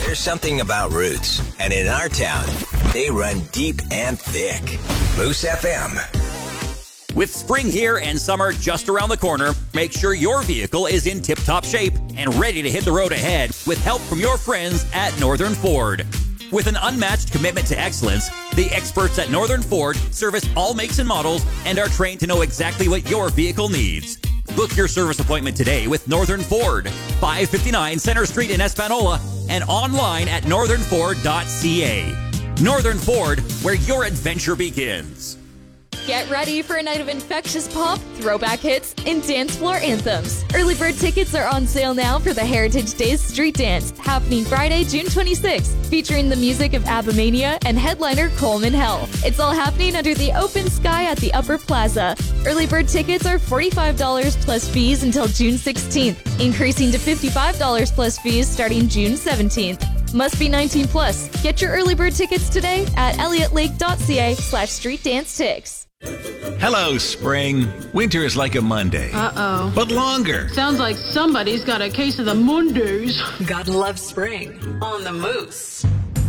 There's something about roots, and in our town, they run deep and thick. Moose FM. With spring here and summer just around the corner, make sure your vehicle is in tip-top shape and ready to hit the road ahead with help from your friends at Northern Ford. With an unmatched commitment to excellence, the experts at Northern Ford service all makes and models and are trained to know exactly what your vehicle needs. Book your service appointment today with Northern Ford, 559 Center Street in Espanola, and online at northernford.ca. Northern Ford, where your adventure begins. Get ready for a night of infectious pop, throwback hits, and dance floor anthems. Early bird tickets are on sale now for the Heritage Days Street Dance, happening Friday, June 26th, featuring the music of Abamania and headliner Coleman Hell. It's all happening under the open sky at the Upper Plaza. Early bird tickets are $45 plus fees until June 16th, increasing to $55 plus fees starting June 17th. Must be 19 plus. Get your early bird tickets today at elliotlake.ca/streetdancetix. Hello, spring. Winter is like a Monday. Uh-oh. But longer. Sounds like somebody's got a case of the Mondays. Gotta love spring on the Moose.